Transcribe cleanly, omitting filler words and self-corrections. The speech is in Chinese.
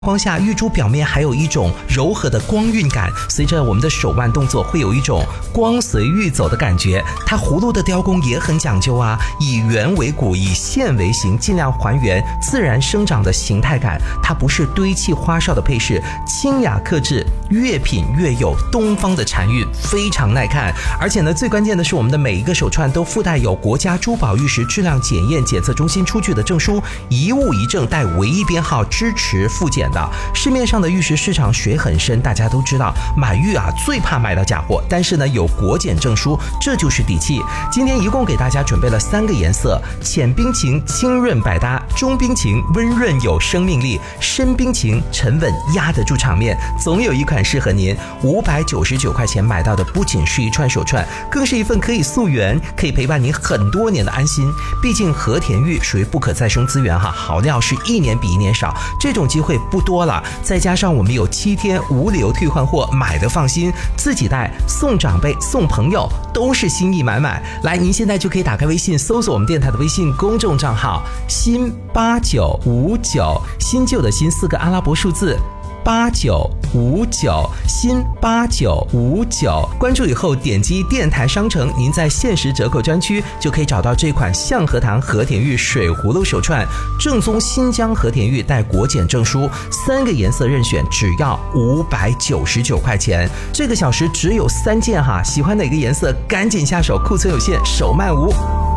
光下，玉珠表面还有一种柔和的光晕感，随着我们的手腕动作会有一种光随玉走的感觉。它葫芦的雕工也很讲究啊，以圆为骨，以线为形，尽量还原自然生长的形态感。它不是堆砌花哨的配饰，清雅克制，越品越有东方的禅韵，非常耐看。而且呢，最关键的是我们的每一个手串都附带有国家珠宝玉石质量检验检测中心出具的证书，一物一证带唯一编号，支持复检。市面上的玉石市场水很深，大家都知道买玉啊最怕买到假货，但是呢有国检证书，这就是底气。今天一共给大家准备了3个颜色：浅冰情清润百搭，中冰情温润有生命力，深冰情沉稳压得住场面。总有一款适合您。599块钱买到的不仅是一串手串，更是一份可以溯源，可以陪伴您很多年的安心。毕竟和田玉属于不可再生资源哈，好料是一年比一年少，这种机会不多了，再加上我们有7天无理由退换货，买的放心，自己带送长辈送朋友都是心意满满。来，您现在就可以打开微信搜索我们电台的微信公众账号新8959，新旧的新4个阿拉伯数字8959，新8959，关注以后点击电台商城，您在限时折扣专区就可以找到这款象荷堂和田玉水葫芦手串，正宗新疆和田玉，带国检证书，3个颜色任选，只要599块钱。这个小时只有3件哈，喜欢哪个颜色赶紧下手，库存有限，手慢无。